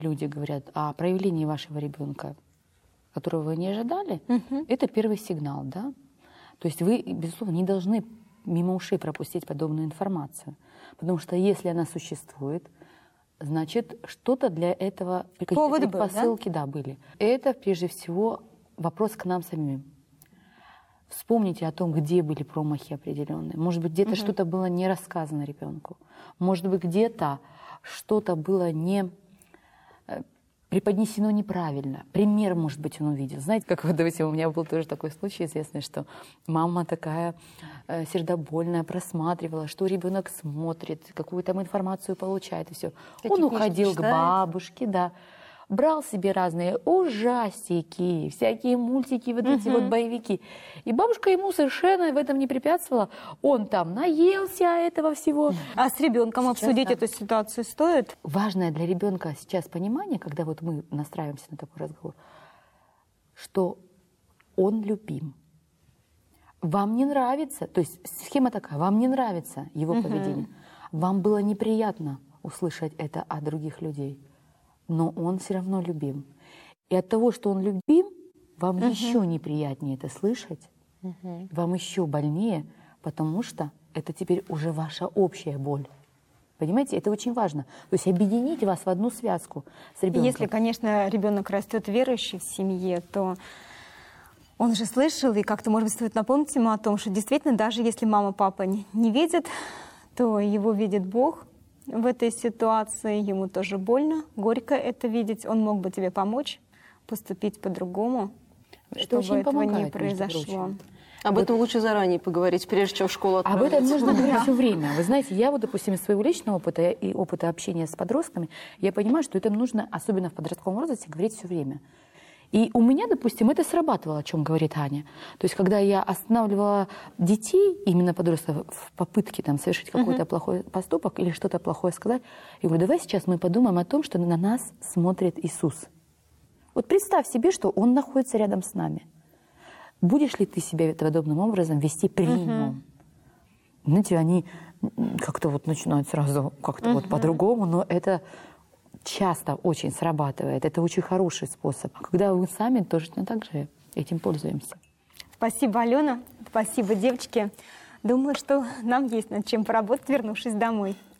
люди говорят о проявлении вашего ребенка, которого вы не ожидали, это первый сигнал, да? То есть вы, безусловно, не должны мимо ушей пропустить подобную информацию. Потому что если она существует, значит, что-то для этого, какие-то предпосылки, да, были. Это, прежде всего, вопрос к нам самим. Вспомните о том, где были промахи определенные. Может быть, где-то что-то было не рассказано ребенку. Может быть, где-то что-то было не преподнесено неправильно. Пример, может быть, он увидел. Знаете, как вот, допустим, у меня был тоже такой случай известный, что мама такая сердобольная просматривала, что ребенок смотрит, какую там информацию получает, и все. Он уходил к бабушке, да, брал себе разные ужастики, всякие мультики, вот эти вот боевики. И бабушка ему совершенно в этом не препятствовала. Он там наелся этого всего. А с ребенком обсудить эту ситуацию стоит? Важное для ребенка сейчас понимание, когда вот мы настраиваемся на такой разговор, что он любим. Вам не нравится, то есть схема такая, вам не нравится его поведение, вам было неприятно услышать это от других людей, но он все равно любим. И от того, что он любим, вам еще неприятнее это слышать, вам еще больнее, потому что это теперь уже ваша общая боль. Понимаете, это очень важно. То есть объединить вас в одну связку с ребенком. Если, конечно, ребенок растет верующий в семье, то он же слышал, и как-то, может быть, стоит напомнить ему о том, что действительно, даже если мама, папа не видят, то его видит Бог в этой ситуации, ему тоже больно, горько это видеть, он мог бы тебе помочь поступить по-другому, чтобы этого не произошло. Об этом лучше заранее поговорить, прежде чем в школу отправляться. Об этом нужно говорить все время. Вы знаете, я вот, допустим, из своего личного опыта и опыта общения с подростками, я понимаю, что это нужно, особенно в подростковом возрасте, говорить все время. И у меня, допустим, это срабатывало, о чем говорит Аня. То есть, когда я останавливала детей, именно подростков, в попытке там, совершить какой-то плохой поступок или что-то плохое сказать, я говорю, давай сейчас мы подумаем о том, что на нас смотрит Иисус. Вот представь себе, что Он находится рядом с нами. Будешь ли ты себя подобным образом вести при нем? Знаете, они как-то вот начинают сразу как-то вот по-другому, но это часто очень срабатывает. Это очень хороший способ. А когда вы сами точно так же этим пользуемся. Спасибо, Алена. Спасибо, девочки. Думаю, что нам есть над чем поработать, вернувшись домой.